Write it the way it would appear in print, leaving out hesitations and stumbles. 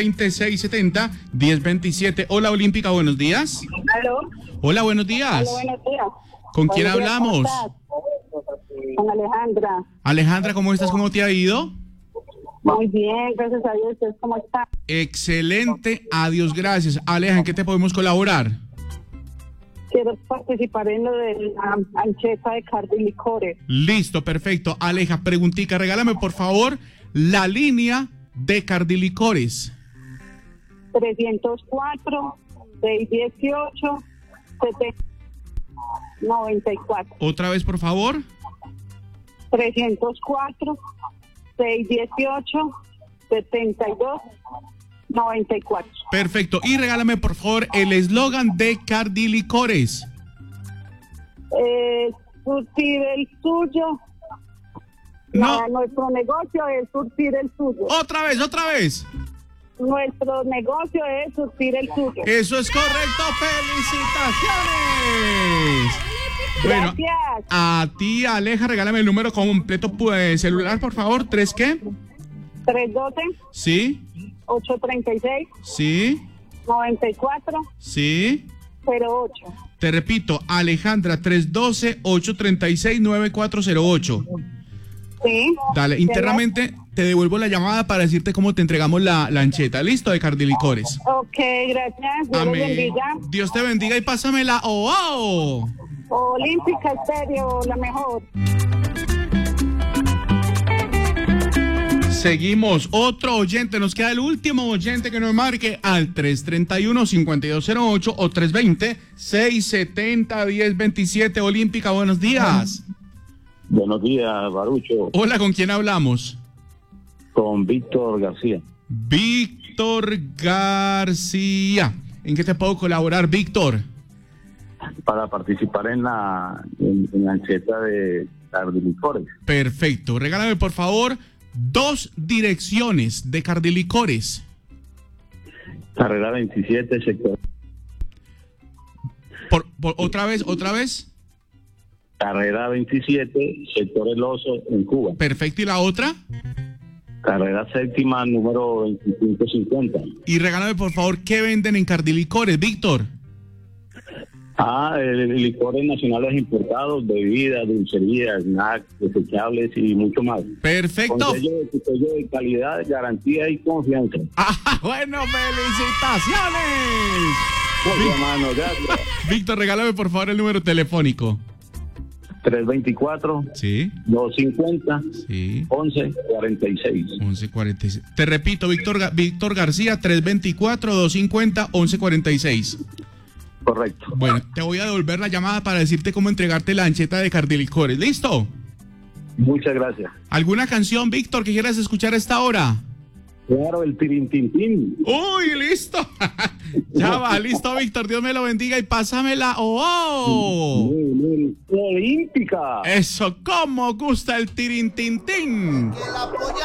320-670-1027. Hola, Olímpica, buenos días. ¿Aló? Hola, buenos días. Aló, buenos días. ¿Con quién Buenos días, hablamos? ¿cómo estás? Con Alejandra. Alejandra, ¿cómo estás? ¿Cómo te ha ido? Muy bien, gracias a Dios. ¿Ustedes cómo están? Excelente, adiós, gracias. Aleja, ¿en qué te podemos colaborar? Quiero participar en lo de la ancheta de Cardi Licores. Listo, perfecto. Aleja, preguntica, regálame por favor la línea de Cardi Licores. 304, 618, 94. Otra vez, por favor. 304, 618, 94. Perfecto. Y regálame por favor el eslogan de Cardi Licores. Surtir el suyo. No. Nuestro negocio es surtir el suyo. Otra vez. Nuestro negocio es surtir el suyo. Eso es correcto. ¡Felicitaciones! Bueno, Gracias. a ti, Aleja, regálame el número completo celular, por favor. ¿3 qué? 312, Sí, 836, sí, 94, sí. 08. Te repito, Alejandra, 312-836-9408. Sí. Dale, internamente te devuelvo la llamada para decirte cómo te entregamos la ancheta. ¿Listo? De Cardi Licores. Ok, gracias. Dios los bendiga. Dios te bendiga y pásamela. ¡Oh! Olímpica Estéreo, la mejor. Seguimos. Otro oyente. Nos queda el último oyente que nos marque al 331-5208 o 320-670-1027. Olímpica, buenos días. Buenos días, Barucho. Hola, ¿con quién hablamos? Con Víctor García. Víctor García. ¿En qué te puedo colaborar, Víctor? Para participar en la ancheta de Cardi Licores. Perfecto. Regálame, por favor, 2 direcciones de Cardi Licores. Carrera 27, sector. Otra vez. Carrera 27, sector El Oso, en Cuba. Perfecto. ¿Y la otra? Carrera séptima, número 2550. Y regálame, por favor, ¿qué venden en Cardi Licores, Víctor? Licores nacionales importados, bebidas, dulcerías, snacks, desechables y mucho más. Perfecto. Con sello de calidad, garantía y confianza. Ah, bueno, felicitaciones. Hermano, gracias. Víctor, regálame, por favor, el número telefónico. 324 Sí. 250 Sí. 1146. 1146. Te repito, Víctor García, 324-250-1146. Correcto. Bueno, te voy a devolver la llamada para decirte cómo entregarte la ancheta de Cardi Licores. ¿Listo? Muchas gracias. ¿Alguna canción, Víctor, que quieras escuchar a esta hora? Claro, el tirintintín. ¡Uy, listo! Ya va, listo, Víctor. Dios me lo bendiga y pásamela. ¡Oh! Olímpica. Eso, ¿cómo gusta el tirintintín?